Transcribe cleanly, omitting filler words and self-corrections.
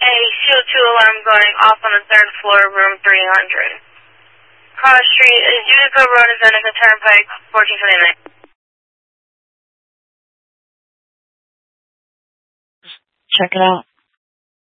CO2 alarm going off on the 3rd floor, room 300. Cross Street, Utica Road, Zeneca Turnpike, 1429. Check it out.